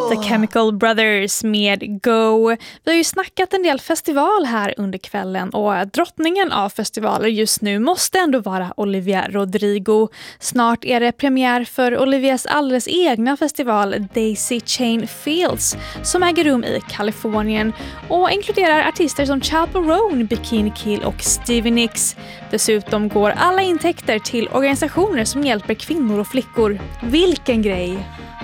The Chemical Brothers med Go. Vi har ju snackat en del festival här under kvällen och drottningen av festivaler just nu måste ändå vara Olivia Rodrigo. Snart är det premiär för Olivias alldeles egna festival Daisy Chain Fields som äger rum i Kalifornien och inkluderar artister som Chappell Roan, Bikini Kill och Stevie Nicks. Dessutom går alla intäkter till organisationer som hjälper kvinnor och flickor. Vilken grej!